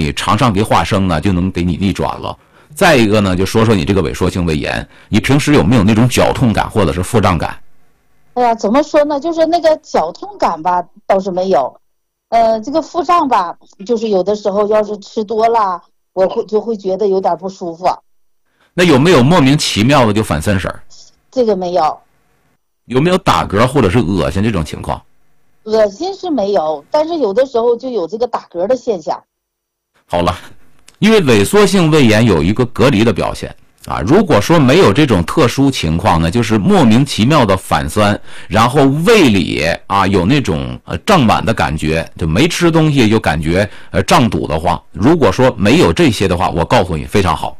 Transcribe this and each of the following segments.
你肠上皮化生啊，就能给你逆转了。再一个呢，就说说你这个萎缩性胃炎，你平时有没有那种绞痛感或者是腹胀感？ 哎呀，怎么说呢？就是那个绞痛感吧，倒是没有。这个腹胀吧，就是有的时候要是吃多了，我就会觉得有点不舒服。 那有没有莫名其妙的就反酸水？ 这个没有。 有没有打嗝或者是恶心这种情况？ 恶心是没有，但是有的时候就有这个打嗝的现象。 好了，因为萎缩性胃炎有一个隔离的表现啊。如果说没有这种特殊情况呢，就是莫名其妙的反酸，然后胃里啊有那种胀满的感觉，就没吃东西就感觉胀堵的慌。如果说没有这些的话，我告诉你非常好。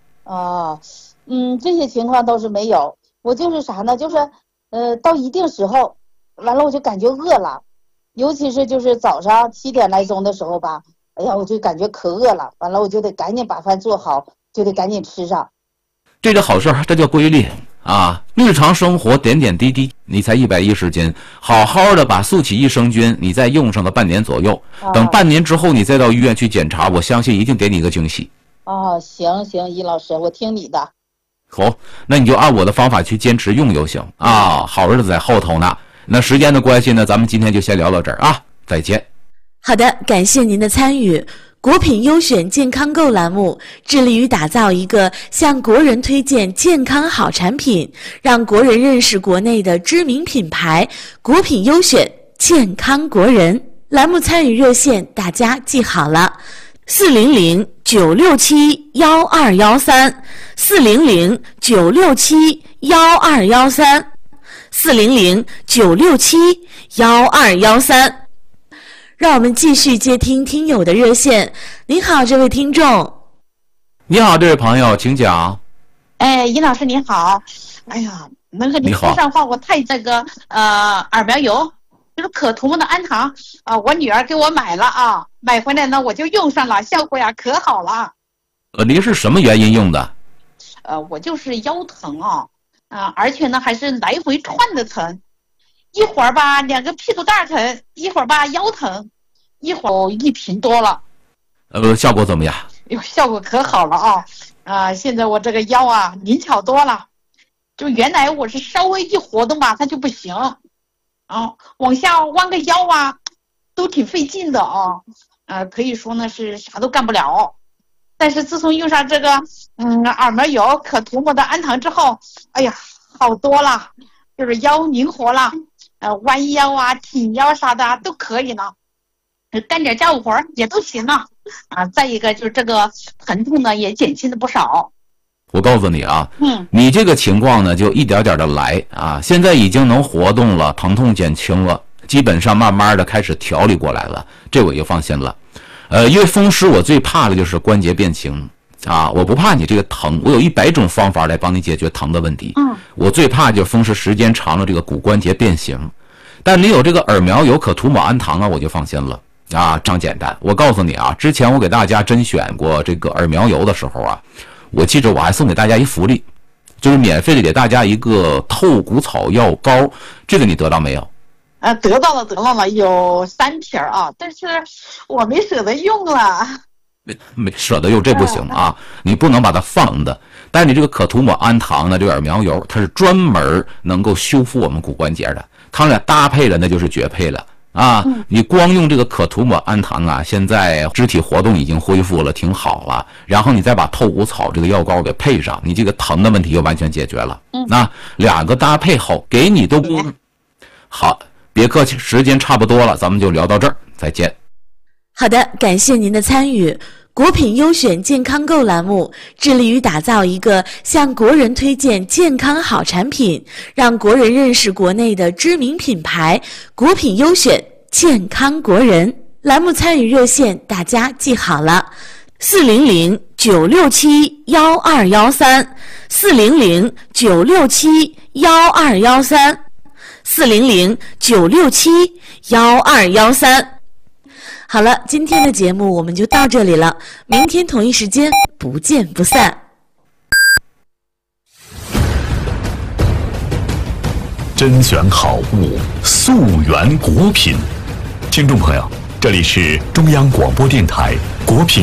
这些情况倒是没有。我就是啥呢？就是到一定时候，完了我就感觉饿了，尤其是就是早上7点来钟的时候吧，哎呀，我就感觉可饿了，完了我就得赶紧把饭做好，就得赶紧吃上。 这个好事，这叫规律啊！日常生活点点滴滴，你才110斤，好好的把速起益生菌，你再用上个半年左右，等半年之后你再到医院去检查，我相信一定给你一个惊喜。 行，尹老师，我听你的。 好，那你就按我的方法去坚持用就行啊！好日子在后头呢。那时间的关系呢，咱们今天就先聊到这儿啊，再见。 好的，感谢您的参与。国品优选健康购栏目致力于打造一个向国人推荐健康好产品，让国人认识国内的知名品牌国品优选健康国人。栏目参与热线大家记好了，400-967-1213，400-967-1213，400-967-1213。让我们继续接听听友的热线。您好，这位听众。 你好，这位朋友，请讲。 尹老师您好。哎呀，那个你说上话，我太这个耳苗油，就是可涂抹的氨糖我女儿给我买了啊，买回来呢我就用上了，效果呀可好了。 您是什么原因用的？ 我就是腰疼而且呢还是来回窜的疼，一会儿吧2个屁股蛋疼，一会儿吧腰疼，一会儿1瓶多了。 效果怎么样？ 效果可好了现在我这个腰灵巧多了，就原来我是稍微一活动吧它就不行往下弯个腰都挺费劲的可以说呢是啥都干不了。但是自从用上这个耳苗油可涂抹的氨糖之后，哎呀好多了，就是腰灵活了，弯腰挺腰啥的都可以了，干点家务活也都行了再一个就是这个疼痛呢也减轻了不少。 我告诉你你这个情况呢就一点点的来现在已经能活动了，疼痛减轻了，基本上慢慢的开始调理过来了，这我就放心了。因为风湿我最怕的就是关节变形我不怕你这个疼，我有100种方法来帮你解决疼的问题。我最怕就是风湿时间长了这个骨关节变形，但你有这个耳苗油可涂抹氨糖我就放心了这样简单。我告诉你之前我给大家甄选过这个耳苗油的时候我记着我还送给大家一福利，就是免费的给大家一个透骨草药膏，这个你得到没有？ 得到了，有3瓶但是我没舍得用了。 没舍得用这不行你不能把它放的。但是你这个可涂抹氨糖呢，这个耳苗油它是专门能够修复我们骨关节的，它俩搭配了那就是绝配了你光用这个可涂抹氨糖现在肢体活动已经恢复了，挺好了。然后你再把透骨草这个药膏给配上，你这个疼的问题就完全解决了。那2个搭配后，给你都好。别客气，时间差不多了，咱们就聊到这儿，再见。 好的，感谢您的参与。国品优选健康购栏目致力于打造一个向国人推荐健康好产品，让国人认识国内的知名品牌国品优选健康国人。栏目参与热线大家记好了，400-967-1213，400-967-1213。好了，今天的节目我们就到这里了，明天同一时间不见不散。 甄选好物，溯源国品。听众朋友，这里是中央广播电台国品